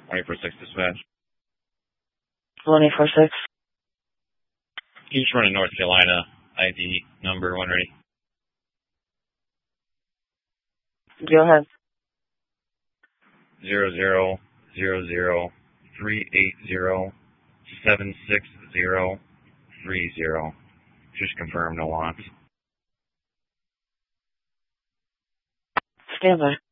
24-6 dispatch. 24-6. You just run a North Carolina ID number when ready. Go ahead. 000038076030. Just confirm, no wants. Stand by.